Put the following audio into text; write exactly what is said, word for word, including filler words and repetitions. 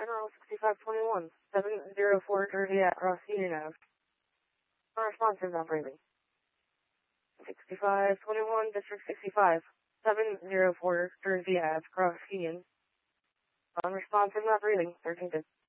General sixty-five twenty-one, seven oh four Jersey at Ross Union Ave. Unresponsive, not breathing. sixty-five twenty-one, District sixty-five, seven oh four Jersey Ave, Cross Union. Unresponsive, not breathing, thirteen